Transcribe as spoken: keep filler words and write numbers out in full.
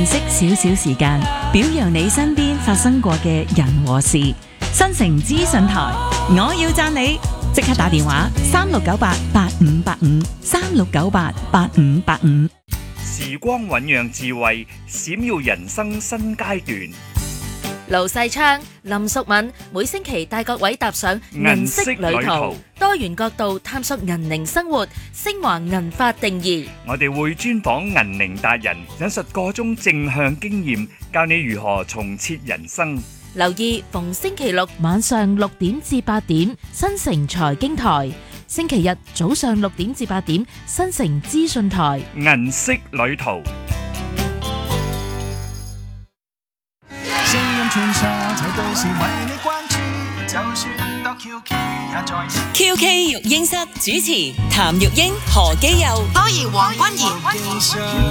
認識少少時間，表揚你身邊發生過嘅人和事。新城資訊台，我要讚你，即刻打電話三六九八八五八五三六九八八五八五。 時光醞釀智慧，閃耀人生新階段。 盧世昌、林淑敏每星期帶各位踏上銀色旅途，多元角度探索銀齡生活，升華銀髮定義。 我哋會專訪銀齡達人，引述各種正向經驗，教你如何重設人生。 留意逢星期六晚上六點至八點，新城財經台；星期日早上六點至八點，新城資訊台。 銀色旅途。 Q K 育嬰室主持譚玉英、何基佑。 當然黃君賢。